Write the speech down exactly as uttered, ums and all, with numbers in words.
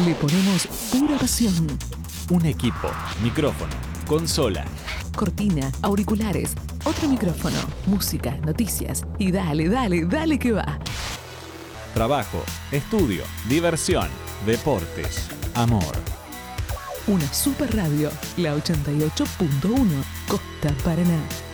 Le ponemos pura pasión. Un equipo, micrófono, consola, Cortina, auriculares, otro micrófono, música, noticias y dale, dale, dale que va. trabajo, estudio, diversión, deportes, amor. Una super radio, la ochenta y ocho punto uno, Costa Paraná.